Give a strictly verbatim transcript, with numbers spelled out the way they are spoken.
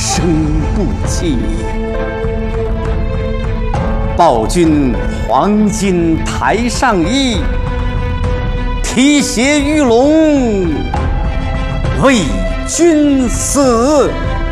生不起。报君黄金台上衣，提携玉龙为君死。